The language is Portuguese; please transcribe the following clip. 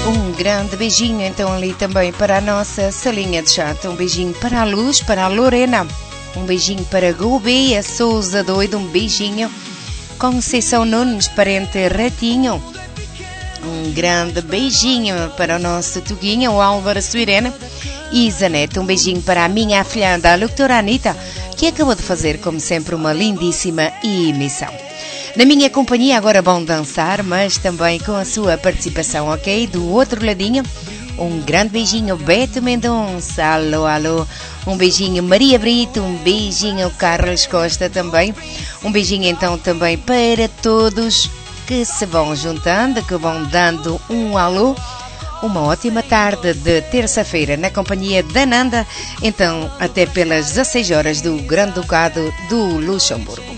Um grande beijinho então ali também para a nossa salinha de chat. Um beijinho para a Luz, para a Lorena. Um beijinho para a Gouveia Souza Doido. Um beijinho. Conceição Nunes, parente Ratinho. Um grande beijinho para o nosso Tuguinha, o Álvaro Suirena. E Zanete, um beijinho para a minha afilhada, a doutora Anitta, que acabou de fazer, como sempre, uma lindíssima emissão. Na minha companhia agora vão dançar, mas também com a sua participação, ok? Do outro ladinho, um grande beijinho, Beto Mendonça, alô, alô. Um beijinho, Maria Brito, um beijinho, Carlos Costa também. Um beijinho então também para todos que se vão juntando, que vão dando um alô. Uma ótima tarde de terça-feira na companhia da Nanda, então até pelas 16 horas do Grande Ducado do Luxemburgo.